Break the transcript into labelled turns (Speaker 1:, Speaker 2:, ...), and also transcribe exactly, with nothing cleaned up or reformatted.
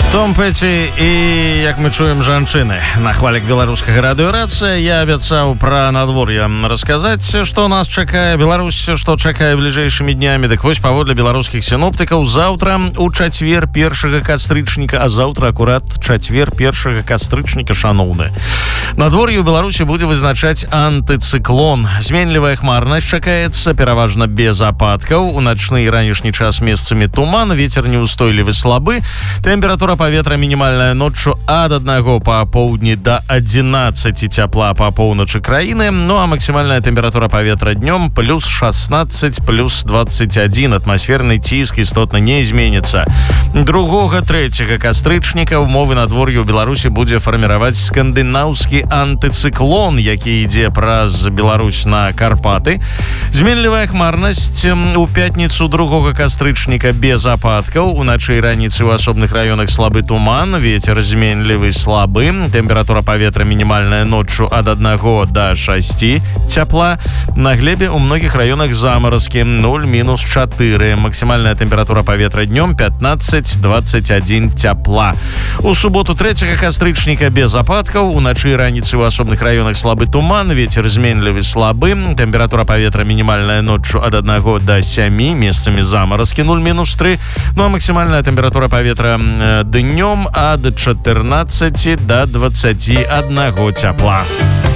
Speaker 1: Том Пэці і, як мы чуем, жанчыны. На хвалях беларускага радыёрацыя я абяцаў пра надвор'е расказаць, што нас чакае. Беларусь, што чакае бліжэйшымі днямі. Дык вось, паводле беларускіх сіноптыкаў, заўтра у чацвер першага кастрычніка, а заўтра акурат чацвер першага кастрычніка, шаноўны. Надвор'е ў Беларусі будзе вызначаць антыцыклон. Зменлівая хмарнасць чакаецца, пераважна без ападкаў. У начны і ранішні час месцамі туман, вецер неўстойлівы слабы. Тэмпература паветра мінімальная ноччу ад аднаго па поўдні да адзінаццаці цяпла па поўначы краіны. Ну а максімальная тэмпература паветра днём плюс шаснаццаць, плюс дваццаць адзін. Атмасферны ціск істотна не зменіцца. Другога трэцяга кастрычніка умовы надвор'я ў Беларусі будзе фарміраваць скандынаўскі антыцыклон, які ідзе праз Беларусь на Карпаты. Зменлівая хмарнасць у пятніцу другога кастрычніка без ападкаў. Уначы і раніцы ў асобных раёнах слабы туман, ветер зменлівы слабы. Тэмпература паветра мінімальная ноччу ад аднаго да шасці цяпла. На глебе ў многіх раёнах замаразкі нуль мінус чатыры. Максімальная тэмпература паветра днём пятнаццаць дваццаць адзін цяпла. У суботу трэцяга кастрычніка без ападкаў. Уначы і раніцы ў асобных раёнах слабы туман, ветер зменлівы слабы. Тэмпература паветра мінімальная ноччу ад аднаго да сямі, месцамі замаразкі нуль мінус тры. Ну а максімальная тэмпература паветра днём ад чатырнаццаці да дваццаці аднаго цяпла.